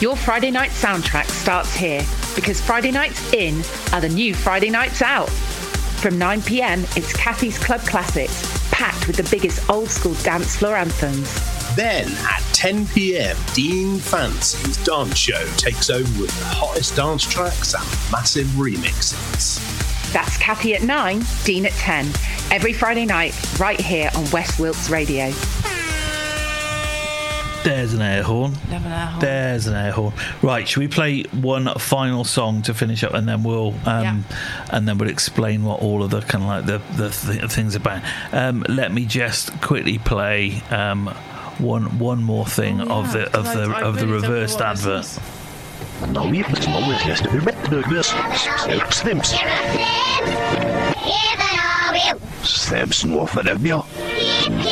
Your Friday night soundtrack starts here, because Friday nights in are the new Friday nights out. From 9 p.m, it's Kathy's Club Classics, packed with the biggest old school dance floor anthems. Then at 10 p.m, Dean Fancy's dance show takes over with the hottest dance tracks and massive remixes. That's Kathy at 9, Dean at 10. Every Friday night, right here on West Wilts Radio. There's an air horn. Love an air horn. There's an air horn. Right, should we play one final song to finish up, and then we'll explain what all of the kind of like the things are about. Let me just quickly play one more thing of the reversed advert. No, we have small with just Snips. Snips, no for the